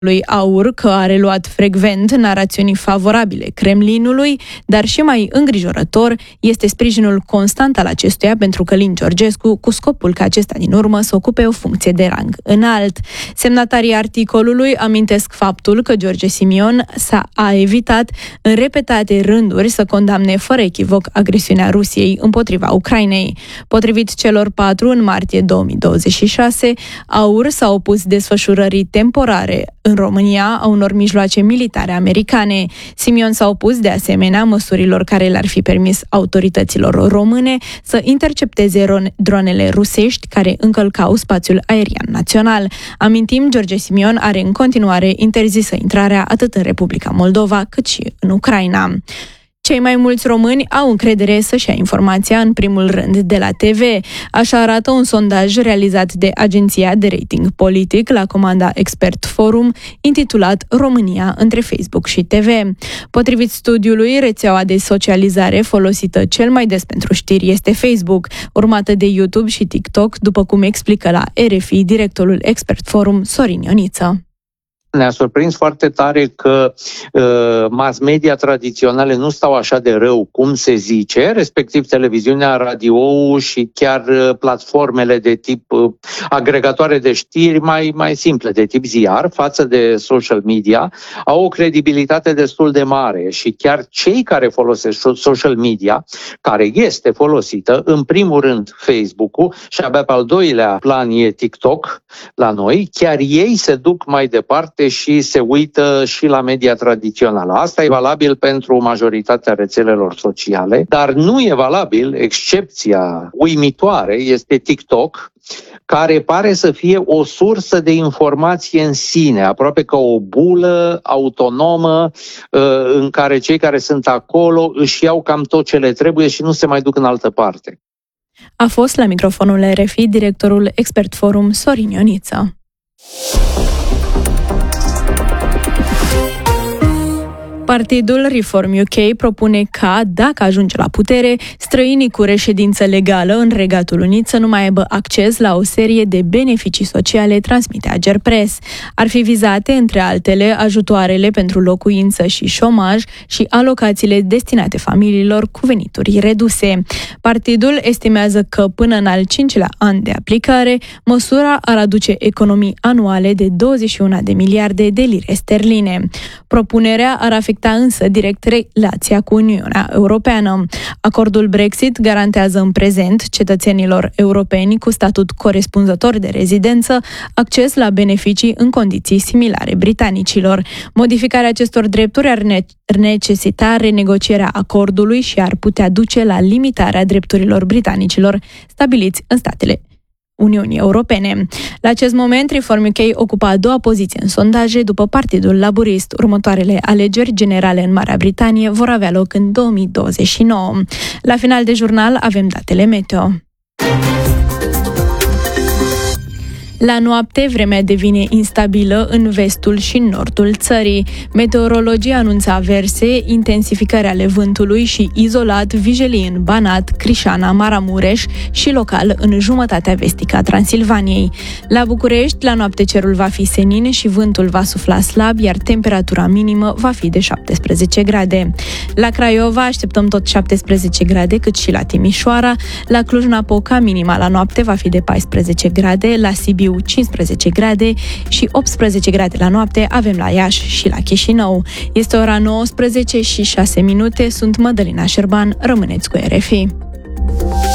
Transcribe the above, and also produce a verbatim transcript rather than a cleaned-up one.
lui Aur că a reluat frecvent narațiuni favorabile Kremlinului, dar și mai îngrijorător este sprijinul constant al acestuia pentru Călin Georgescu, cu scopul ca acesta din urmă să ocupe o funcție de rang înalt. Semnatarii articolului amintesc faptul că George Simion s-a a evitat în repetate rânduri să condamne fără echivoc agresiunea Rusiei împotriva Ucrainei. Potrivit celor patru, în martie două mii douăzeci și șase, Aur s-a opus desfășurării temporare în România a unor mijloace militare americane. Simion s-a opus de asemenea măsurilor care le-ar fi permis autorităților române să intercepteze dronele rusești care încălcau spațiul aerian național. Amintim, George Simion are în continuare interzisă intrarea atât în Republica Moldova cât și în Ucraina. Cei mai mulți români au încredere să-și ia informația în primul rând de la T V. Așa arată un sondaj realizat de agenția de rating politic la comanda Expert Forum, intitulat România între Facebook și T V. Potrivit studiului, rețeaua de socializare folosită cel mai des pentru știri este Facebook, urmată de YouTube și TikTok, după cum explică la R F I directorul Expert Forum, Sorin Ioniță. Ne-a surprins foarte tare că uh, mass media tradiționale nu stau așa de rău cum se zice, respectiv televiziunea, radio și chiar uh, platformele de tip uh, agregatoare de știri mai, mai simple, de tip ziar, față de social media, au o credibilitate destul de mare și chiar cei care folosesc social media, care este folosită, în primul rând Facebook-ul și abia pe al doilea plan e TikTok la noi, chiar ei se duc mai departe și se uită și la media tradițională. Asta e valabil pentru majoritatea rețelelor sociale, dar nu e valabil, excepția uimitoare este TikTok, care pare să fie o sursă de informație în sine, aproape ca o bulă autonomă în care cei care sunt acolo își iau cam tot ce le trebuie și nu se mai duc în altă parte. A fost la microfonul R F I directorul Expert Forum, Sorin Ioniță. Partidul Reform U K propune ca, dacă ajunge la putere, străinii cu reședință legală în Regatul Unit să nu mai aibă acces la o serie de beneficii sociale, transmite Agerpres. Ar fi vizate, între altele, ajutoarele pentru locuință și șomaj și alocațiile destinate familiilor cu venituri reduse. Partidul estimează că, până în al cincilea an de aplicare, măsura ar aduce economii anuale de douăzeci și unu de miliarde de lire sterline. Propunerea ar afecta însă direct relația cu Uniunea Europeană. Acordul Brexit garantează în prezent cetățenilor europeni cu statut corespunzător de rezidență acces la beneficii în condiții similare britanicilor. Modificarea acestor drepturi ar necesita renegocierea acordului și ar putea duce la limitarea drepturilor britanicilor stabiliți în statele Uniunii Europene. La acest moment, Reform U K ocupa a doua poziție în sondaje după Partidul Laburist. Următoarele alegeri generale în Marea Britanie vor avea loc în două mii douăzeci și nouă. La final de jurnal avem datele meteo. La noapte, vremea devine instabilă în vestul și în nordul țării. Meteorologia anunță averse, intensificări ale vântului și izolat vijelii în Banat, Crișana, Maramureș și local în jumătatea vestică a Transilvaniei. La București, la noapte cerul va fi senin și vântul va sufla slab, iar temperatura minimă va fi de șaptesprezece grade. La Craiova așteptăm tot șaptesprezece grade, cât și la Timișoara. La Cluj-Napoca, minima la noapte va fi de paisprezece grade, la Sibiu cincisprezece grade și optsprezece grade la noapte avem la Iași și la Chișinău. Este ora nouăsprezece și șase minute, sunt Mădălina Șerban, rămâneți cu R F I.